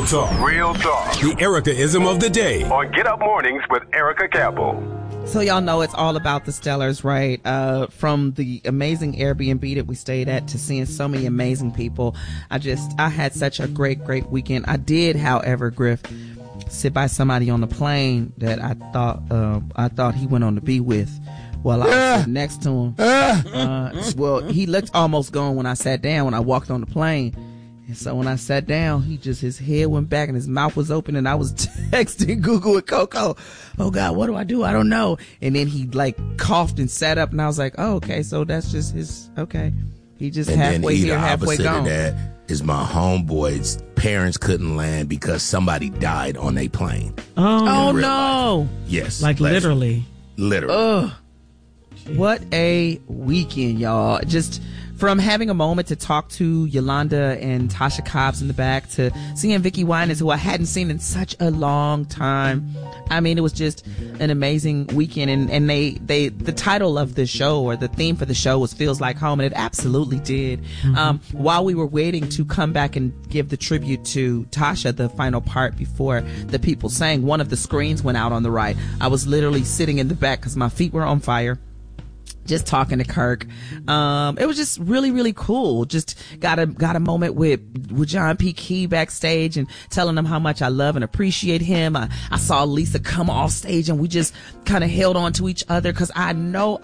Real talk. Real talk. The Erica-ism of the day. On Get Up Mornings with Erica Campbell. So y'all know it's all about the Stellars, right? From the amazing Airbnb that we stayed at to seeing so many amazing people. I had such a great weekend. I did, however, Griff, sit by somebody on the plane that I thought he went on to be with while I was sitting next to him. Well, he looked almost gone when I sat down, when I walked on the plane. And so when I sat down, his head went back and his mouth was open, and I was texting Google and Coco. Oh God, what do I do? I don't know. And then he coughed and sat up, and I was like, oh, okay, so that's just his, okay. He just and halfway here, halfway gone. Of that is my homeboy's parents couldn't land because somebody died on a plane. Oh no. Life. Yes. Literally. Ugh. What a weekend, y'all. Just from having a moment to talk to Yolanda and Tasha Cobbs in the back to seeing Vicki Winans, who I hadn't seen in such a long time. I mean, it was just an amazing weekend. And the title of the show, or the theme for the show, was Feels Like Home. And it absolutely did. Mm-hmm. While we were waiting to come back and give the tribute to Tasha, the final part before the people sang, one of the screens went out on the right. I was literally sitting in the back because my feet were on fire, just talking to Kirk. It was just really, really cool. Just got a moment with John P. Key backstage and telling him how much I love and appreciate him. I saw Lisa come off stage, and we just kind of held on to each other, because I know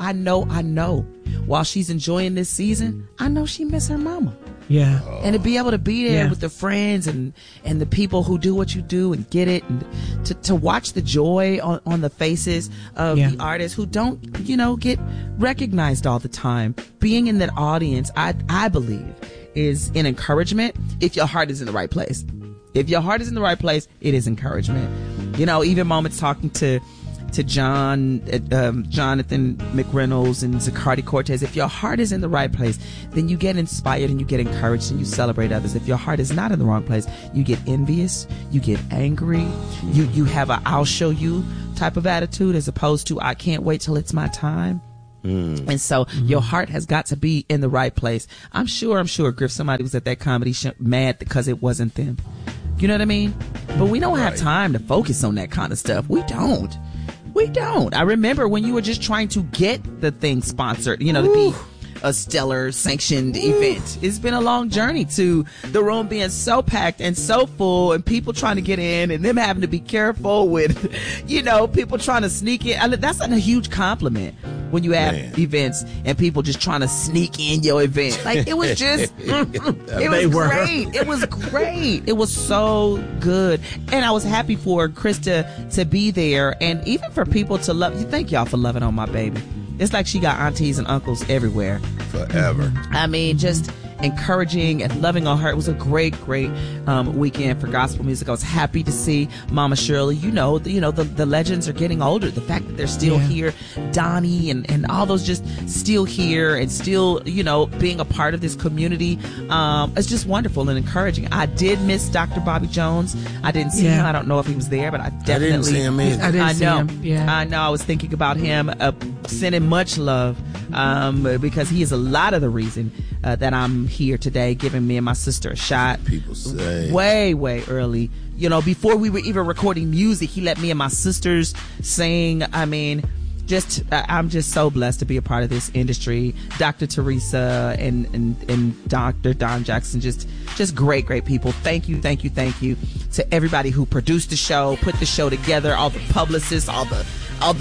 while she's enjoying this season, I know she miss her mama. Yeah. And to be able to be there with the friends and the people who do what you do and get it, and to watch the joy on the faces of the artists who don't, get recognized all the time. Being in that audience, I believe, is an encouragement if your heart is in the right place. If your heart is in the right place, it is encouragement. Even moments talking to Jonathan McReynolds and Zacardi Cortez. If your heart is in the right place, then you get inspired and you get encouraged and you celebrate others. If your heart is not in the wrong place, you get envious, you get angry, you have a I'll show you type of attitude, as opposed to I can't wait till it's my time. And so your heart has got to be in the right place. I'm sure, Griff, somebody was at that comedy show mad because it wasn't them. You know what I mean? But we don't have time to focus on that kind of stuff. We don't. I remember when you were just trying to get the thing sponsored, to be a stellar sanctioned event. It's been a long journey to the room being so packed and so full, and people trying to get in, and them having to be careful with, people trying to sneak in. That's a huge compliment when you have events and people just trying to sneak in your event. It was just, it was great. It was great. It was so good. And I was happy for Krista to be there, and even for people to love. Thank y'all for loving on my baby. It's like she got aunties and uncles everywhere. Forever. I mean, just encouraging and loving on her. It was a great weekend for gospel music. I was happy to see Mama Shirley. The legends are getting older. The fact that they're still here, Donnie and all those just still here and still, being a part of this community. It's just wonderful and encouraging. I did miss Dr. Bobby Jones. I didn't see him. I don't know if he was there, but I definitely didn't see him either. I didn't see him. Yeah. I know. I was thinking about him, sending much love, because he is a lot of the reason that I'm here today, giving me and my sister a shot. People say way early, before we were even recording music, he let me and my sisters sing. I mean, I'm just so blessed to be a part of this industry. Dr. Teresa and Dr. Don Jackson, just great people. Thank you to everybody who produced the show, put the show together, all the publicists, all the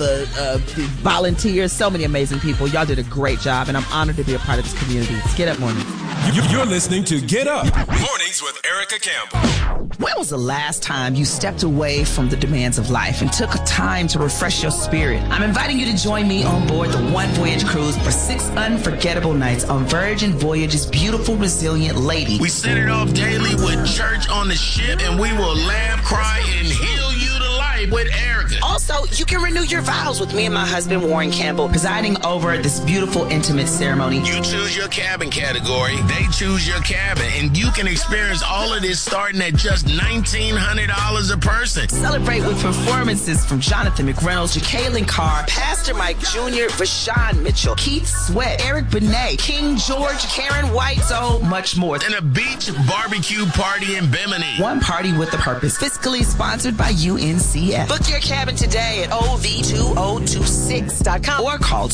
volunteers, so many amazing people. Y'all did a great job, and I'm honored to be a part of this community. It's Get Up Mornings. You're listening to Get Up Mornings with Erica Campbell. When was the last time you stepped away from the demands of life and took a time to refresh your spirit? I'm inviting you to join me on board the One Voyage cruise for 6 unforgettable nights on Virgin Voyage's beautiful, resilient Lady. We set it off daily with church on the ship, and we will laugh, cry, and heal you to life. vibe with Erica. Also, you can renew your vows with me and my husband, Warren Campbell, presiding over this beautiful, intimate ceremony. You choose your cabin category, they choose your cabin, and you can experience all of this starting at just $1,900 a person. Celebrate with performances from Jonathan McReynolds, Jacqueline Carr, Pastor Mike Jr., Vashawn Mitchell, Keith Sweat, Eric Benet, King George, Karen White, so much more. And a beach barbecue party in Bimini. One party with a purpose. Fiscally sponsored by UNCF. Book your cabin today at OV2026.com or call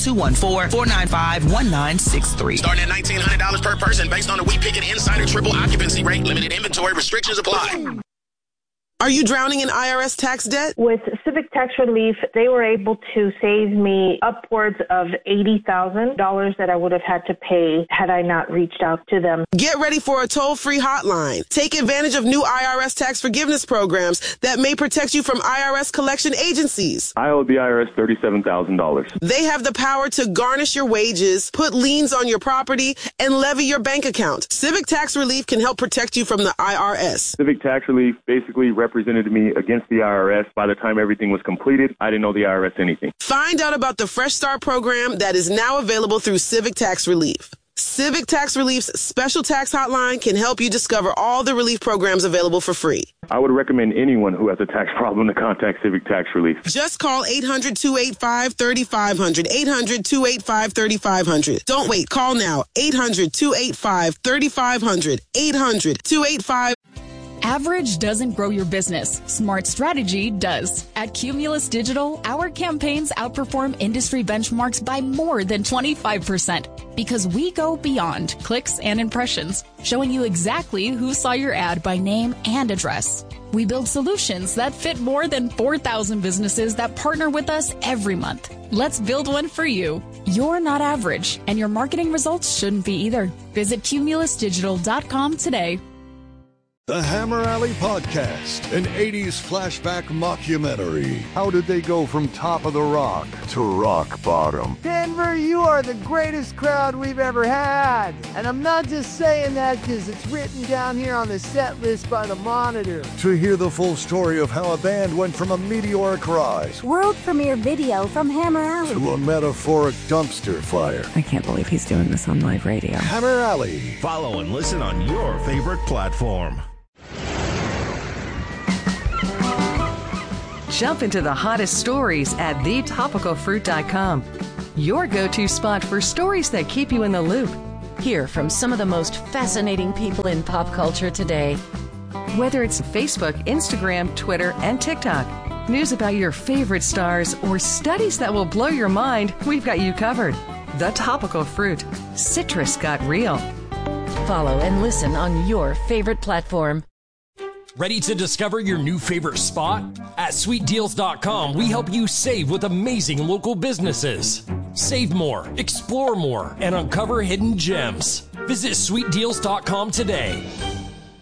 214-495-1963. Starting at $1,900 per person based on the We Pick It Insider triple occupancy rate. Limited inventory restrictions apply. Are you drowning in IRS tax debt? With Civic Tax Relief, they were able to save me upwards of $80,000 that I would have had to pay had I not reached out to them. Get ready for a toll-free hotline. Take advantage of new IRS tax forgiveness programs that may protect you from IRS collection agencies. I owe the IRS $37,000. They have the power to garnish your wages, put liens on your property, and levy your bank account. Civic Tax Relief can help protect you from the IRS. Civic Tax Relief basically represented me against the IRS. By the time everything was completed, I didn't owe the IRS anything. Find out about the Fresh Start program that is now available through Civic Tax Relief. Civic Tax Relief's special tax hotline can help you discover all the relief programs available for free. I would recommend anyone who has a tax problem to contact Civic Tax Relief. Just call 800-285-3500, 800-285-3500. Don't wait. Call now. 800-285-3500, 800-285. Average doesn't grow your business. Smart strategy does. At Cumulus Digital, our campaigns outperform industry benchmarks by more than 25% because we go beyond clicks and impressions, showing you exactly who saw your ad by name and address. We build solutions that fit more than 4,000 businesses that partner with us every month. Let's build one for you. You're not average, and your marketing results shouldn't be either. Visit cumulusdigital.com today. The Hammer Alley Podcast, an 80s flashback mockumentary. How did they go from top of the rock to rock bottom? Denver, you are the greatest crowd we've ever had. And I'm not just saying that because it's written down here on the set list by the Monitor. To hear the full story of how a band went from a meteoric rise, world premiere video from Hammer Alley, to a metaphoric dumpster fire. I can't believe he's doing this on live radio. Hammer Alley. Follow and listen on your favorite platform. Jump into the hottest stories at thetopicalfruit.com. Your go-to spot for stories that keep you in the loop. Hear from some of the most fascinating people in pop culture today. Whether it's Facebook, Instagram, Twitter, and TikTok, news about your favorite stars, or studies that will blow your mind, we've got you covered. The Topical Fruit. Citrus got real. Follow and listen on your favorite platform. Ready to discover your new favorite spot? At sweetdeals.com, we help you save with amazing local businesses. Save more, explore more, and uncover hidden gems. Visit sweetdeals.com today.